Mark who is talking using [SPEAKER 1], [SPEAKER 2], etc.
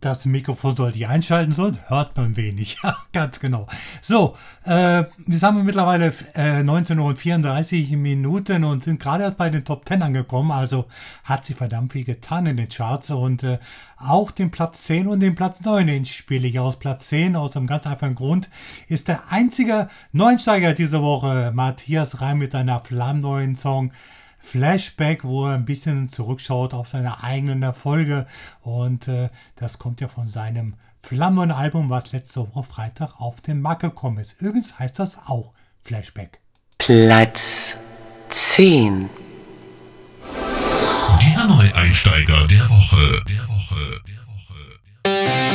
[SPEAKER 1] Das Mikrofon sollte ich einschalten, sonst hört man wenig. Ja, ganz genau. So, wir haben mittlerweile 19:34 Uhr und sind gerade erst bei den Top 10 angekommen. Also hat sich verdammt viel getan in den Charts. Und auch den Platz 10 und den Platz 9, den spiele ich aus. Platz 10 aus einem ganz einfachen Grund ist der einzige Neuensteiger diese Woche. Matthias Reim mit seiner flammneuen Song Flashback, wo er ein bisschen zurückschaut auf seine eigenen Erfolge. Und das kommt ja von seinem flammenden Album, was letzte Woche Freitag auf den Markt gekommen ist. Übrigens heißt das auch Flashback.
[SPEAKER 2] Platz 10.
[SPEAKER 3] Der Neueinsteiger der Woche.